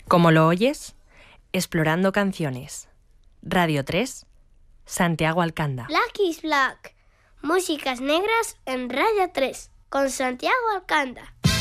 ¿Cómo lo oyes? Explorando canciones. Radio 3, Santiago Alcanda. Black is Black. Músicas negras en Radio 3, con Santiago Alcanda.